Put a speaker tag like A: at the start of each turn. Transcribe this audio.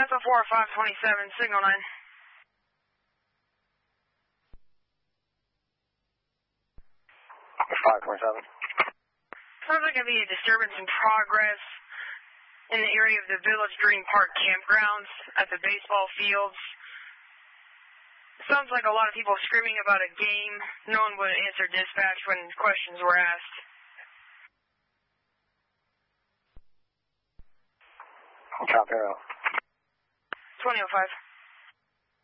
A: SO4 527, signal 9.
B: 527.
A: Sounds like there'll be a disturbance in progress in the area of the Village Green Park campgrounds at the baseball fields. Sounds like a lot of people screaming about a game. No one would answer dispatch when questions were asked.
B: Copy out.
A: 2005.